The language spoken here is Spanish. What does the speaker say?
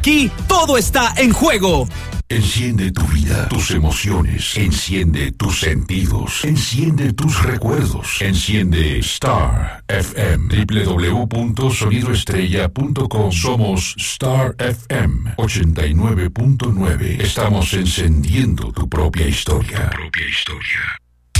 aquí todo está en juego. Enciende tu vida, tus emociones, enciende tus sentidos, enciende tus recuerdos, enciende Star FM, www.sonidoestrella.com. Somos Star FM 89.9. Estamos encendiendo tu propia historia.